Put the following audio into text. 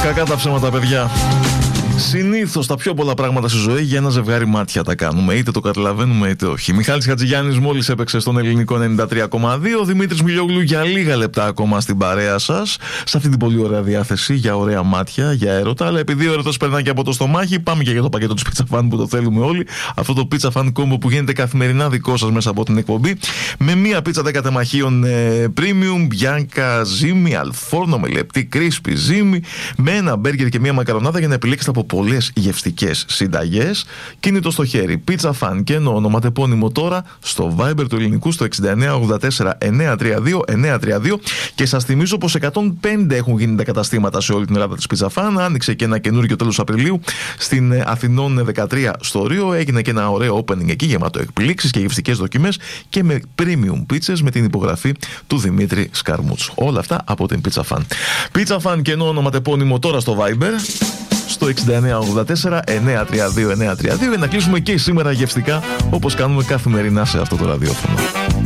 Κακά τα ψέματα, παιδιά. Συνήθως τα πιο πολλά πράγματα στη ζωή για ένα ζευγάρι μάτια τα κάνουμε. Είτε το καταλαβαίνουμε είτε όχι. Μιχάλης Χατζηγιάννης μόλις έπαιξε στον ελληνικό 93,2. Δημήτρης Μιλιόγλου για λίγα λεπτά ακόμα στην παρέα σας. Σε αυτή την πολύ ωραία διάθεση για ωραία μάτια, για έρωτα. Αλλά επειδή ο έρωτας περνάει και από το στομάχι, πάμε και για το πακέτο της Pizza Fan που το θέλουμε όλοι. Αυτό το Pizza Fan Combo που γίνεται καθημερινά δικό σας μέσα από την εκπομπή. Με μία πίτσα 10 τεμαχίων premium, Bianca, ζύμη, αλφόρνο με λεπτή, crispy ζύμη. Με ένα μπέργκερ και μία μακαρονάδα για να επιλέξετε από πολλές γευστικές συνταγές. Κινητό στο χέρι. Pizza Fan και ενώ ονοματεπώνυμο τώρα στο Viber του ελληνικού στο 6984 932 932. Και σας θυμίζω πως 105 έχουν γίνει τα καταστήματα σε όλη την Ελλάδα της Pizza Fan. Άνοιξε και ένα καινούργιο τέλος Απριλίου στην Αθηνών 13 στο Ρίο. Έγινε και ένα ωραίο opening εκεί γεμάτο εκπλήξεις και γευστικές δοκιμές και με premium πίτσες με την υπογραφή του Δημήτρη Σκαρμούτσου. Όλα αυτά από την Pizza Fan. Pizza Fan και ενώ ονοματεπώνυμο τώρα στο Viber στο 6984 932 932 για να κλείσουμε και σήμερα γευστικά όπως κάνουμε καθημερινά σε αυτό το ραδιόφωνο.